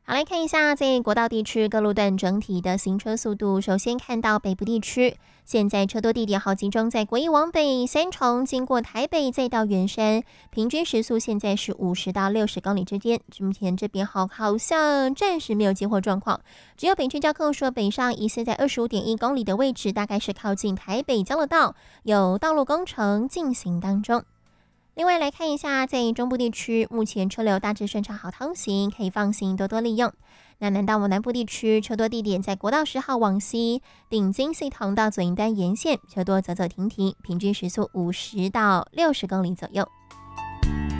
好，来看一下在国道地区各路段整体的行车速度。首先看到北部地区，现在车多地点好集中在国一往北三重，经过台北再到圆山，平均时速现在是50到60公里之间。目前这边好像暂时没有接获状况，只有北区交控说北上疑似在25.1公里的位置，大概是靠近台北交流道，有道路工程进行当中。另外来看一下，在中部地区，目前车流大致顺畅好通行，可以放心多多利用。那南部地区车多地点在国道10号往西，顶金系统到左营端沿线车多走走停停，平均时速50到60公里左右。